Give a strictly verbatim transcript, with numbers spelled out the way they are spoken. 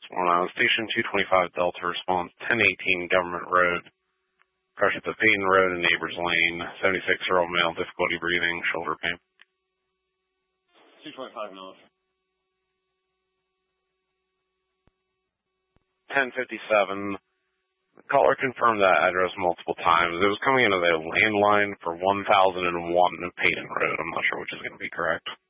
Uh, Station two twenty-five Delta response, ten eighteen Government Road. Crash at the Payton Road in Neighbors Lane. seventy-six-year-old male, difficulty breathing, shoulder pain. two twenty-five North. ten fifty-seven. The caller confirmed that address multiple times. It was coming into the landline for one thousand one Payton Road. I'm not sure which is going to be correct.